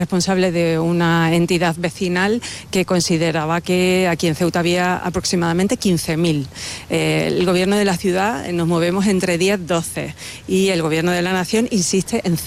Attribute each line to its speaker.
Speaker 1: responsable de una entidad vecinal que consideraba que aquí en Ceuta había aproximadamente 15.000. El gobierno de la ciudad nos movemos entre 10 y 12 y el gobierno de la nación insiste en